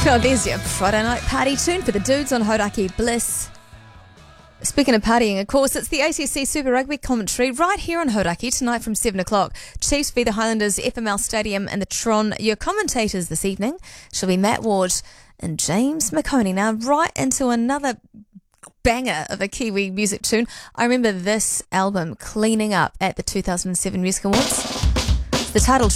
Oh, there's your Friday night party tune for the dudes on Hodaki Bliss. Speaking of partying, of course, it's the ACC Super Rugby commentary right here on Hodaki tonight from 7 o'clock. Chiefs v the Highlanders, FML Stadium and the Tron. Your commentators this evening shall be Matt Ward and James McConey. Now, right into another banger of a Kiwi music tune. I remember this album cleaning up at the 2007 Music Awards. It's the title